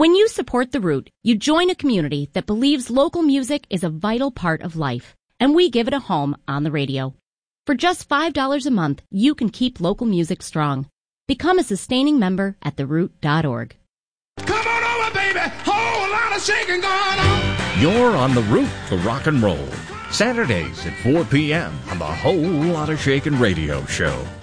When you support The Root, you join a community that believes local music is a vital part of life, and we give it a home on the radio. For just $5 a month, you can keep local music strong. Become a sustaining member at theroot.org. Come on over, baby. Whole lot of shaking going on. You're on the route to rock and roll. Saturdays at 4 p.m. on the Whole Lotta Shakin' Radio Show.